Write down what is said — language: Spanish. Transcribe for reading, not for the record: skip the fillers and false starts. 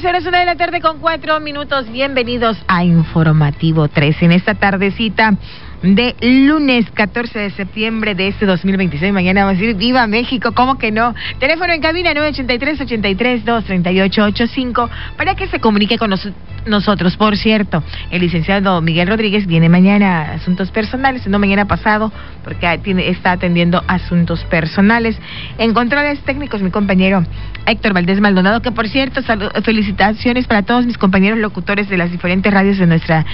horas, 1 de la tarde con 4 minutos. Bienvenidos a Informativo 13 en esta tardecita de lunes 14 de septiembre de este 2026. Mañana vamos a decir ¡Viva México! ¿Cómo que no? Teléfono en cabina 983-83-238-85 para que se comunique con nosotros. Por cierto, el licenciado Miguel Rodríguez viene mañana a asuntos personales, no mañana pasado, porque está atendiendo asuntos personales. En controles técnicos, mi compañero Héctor Valdés Maldonado, que por cierto, felicitaciones para todos mis compañeros locutores de las diferentes radios de nuestra